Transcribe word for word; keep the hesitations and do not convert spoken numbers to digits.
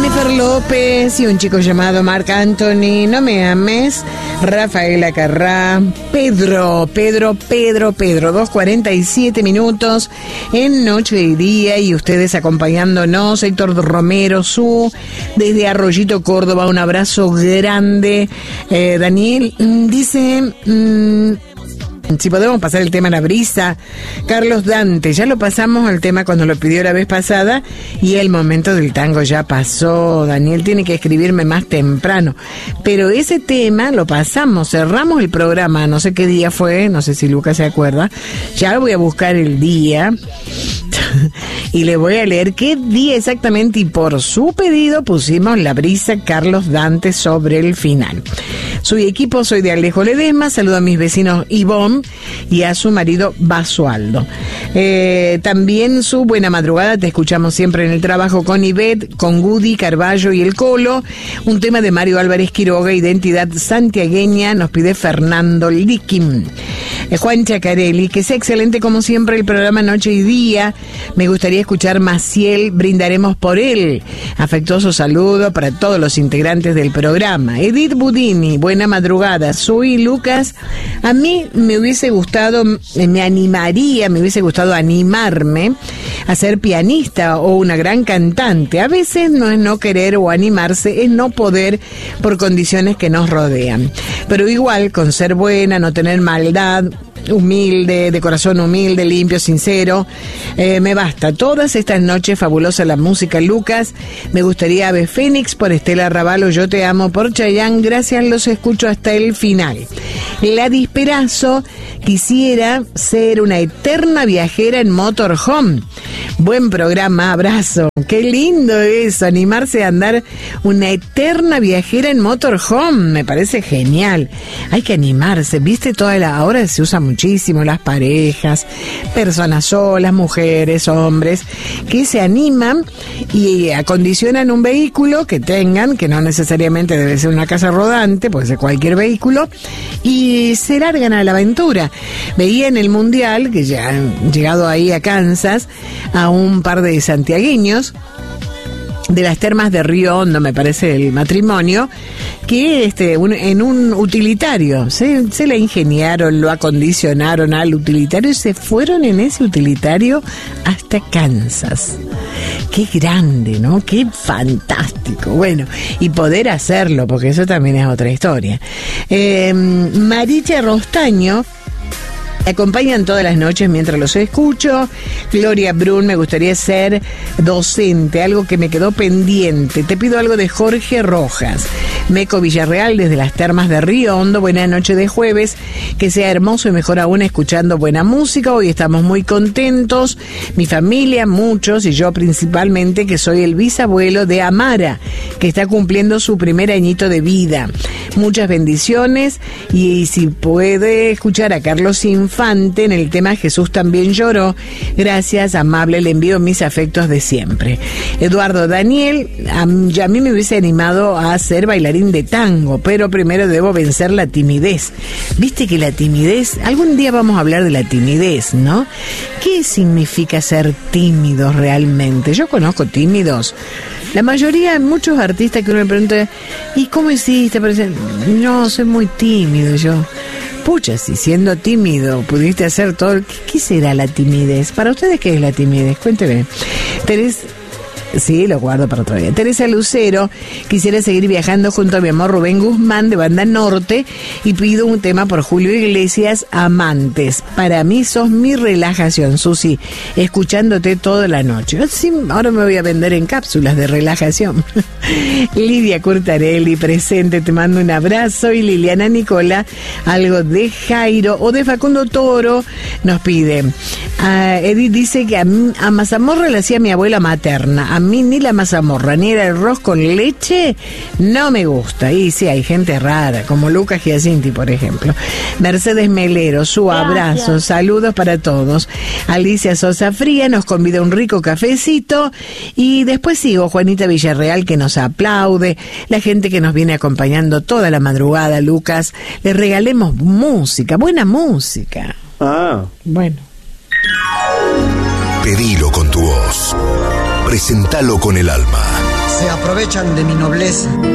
Jennifer López y un chico llamado Marc Anthony, No me ames, Rafaela Carrá, Pedro, Pedro, Pedro, Pedro, dos cuarenta y siete minutos en Noche y Día y ustedes acompañándonos, Héctor Romero, su, desde Arroyito, Córdoba, un abrazo grande. Eh, Daniel dice... Mmm, si podemos pasar el tema La Brisa, Carlos Dante, ya lo pasamos el tema cuando lo pidió la vez pasada y el momento del tango ya pasó. Daniel tiene que escribirme más temprano, pero ese tema lo pasamos, cerramos el programa, no sé qué día fue, no sé si Lucas se acuerda, ya voy a buscar el día y le voy a leer qué día exactamente y por su pedido pusimos La Brisa, Carlos Dante sobre el final. Soy equipo, soy de Alejo Ledesma, saludo a mis vecinos Ivonne y a su marido Basualdo. Eh, también su buena madrugada, te escuchamos siempre en el trabajo con Ivette, con Gudi, Carballo y el Colo. Un tema de Mario Álvarez Quiroga, Identidad Santiagueña, nos pide Fernando Liquim. Eh, Juan Chacarelli, que sea excelente como siempre el programa Noche y Día. Me gustaría escuchar Maciel, brindaremos por él. Afectuoso saludo para todos los integrantes del programa. Edith Budini, buena madrugada. Soy Lucas. A mí me hubiese gustado, me animaría, me hubiese gustado animarme a ser pianista o una gran cantante. A veces no es no querer o animarse, es no poder por condiciones que nos rodean. Pero igual, con ser buena, no tener maldad, humilde, de corazón humilde, limpio, sincero, eh, me basta. Todas estas noches fabulosa la música, Lucas. Me gustaría Ave Fénix por Estela Ravalo, Yo te amo por Chayanne. Gracias, los escucho hasta el final. La Disperazo, quisiera ser una eterna viajera en motorhome. Buen programa, abrazo. Qué lindo eso, animarse a andar una eterna viajera en motorhome. Me parece genial. Hay que animarse, viste, toda la ahora se usa muchísimo las parejas, personas solas, mujeres, hombres, que se animan y acondicionan un vehículo que tengan, que no necesariamente debe ser una casa rodante, puede ser cualquier vehículo, y se largan a la aventura. Veía en el Mundial, que ya han llegado ahí a Kansas, a un par de santiagueños de las termas de Río Hondo, me parece el matrimonio, que este un, en un utilitario se, se la ingeniaron, lo acondicionaron al utilitario y se fueron en ese utilitario hasta Kansas. Qué grande, ¿no? Qué fantástico. Bueno, y poder hacerlo, porque eso también es otra historia. Eh, Maricha Rostaño acompañan todas las noches mientras los escucho. Gloria Brun, me gustaría ser docente, algo que me quedó pendiente. Te pido algo de Jorge Rojas. Meco Villarreal, desde las termas de Río Hondo, buena noche de jueves, que sea hermoso y mejor aún escuchando buena música. Hoy estamos muy contentos, mi familia, muchos, y yo principalmente, que soy el bisabuelo de Amara, que está cumpliendo su primer añito de vida. Muchas bendiciones, y, y si puede escuchar a Carlos Infante en el tema Jesús también lloró, gracias, amable, le envío mis afectos de siempre. Eduardo Daniel, a, ya a mí me hubiese animado a ser bailarín de tango, pero primero debo vencer la timidez. Viste que la timidez, algún día vamos a hablar de la timidez, ¿no? ¿Qué significa ser tímidos realmente? Yo conozco tímidos, la mayoría, muchos artistas que uno le pregunta, ¿y cómo hiciste? No, soy muy tímido. Yo, pucha, si siendo tímido pudiste hacer todo, ¿qué, qué será la timidez? Para ustedes, ¿qué es la timidez? Cuénteme. Teresa, sí, lo guardo para otro día. Teresa Lucero, quisiera seguir viajando junto a mi amor Rubén Guzmán de Banda Norte y pido un tema por Julio Iglesias, Amantes. Para mí sos mi relajación, Susi, escuchándote toda la noche. Sí, ahora me voy a vender en cápsulas de relajación. Lidia Curtarelli, presente, te mando un abrazo. Y Liliana Nicola, algo de Jairo o de Facundo Toro, nos pide. Uh, Edith dice que a, a mazamorra le hacía mi abuela materna. A mí ni la mazamorra ni el arroz con leche no me gusta. Y sí, hay gente rara, como Lucas Giacinti, por ejemplo. Mercedes Melero, su abrazo. Gracias. Saludos para todos. Alicia Sosa Fría nos convida un rico cafecito. Y después sigo, Juanita Villarreal, que nos aplaude. La gente que nos viene acompañando toda la madrugada, Lucas. Les regalemos música, buena música. Ah. Bueno. Pedilo con tu voz. Presentalo con el alma. se aprovechan de mi nobleza.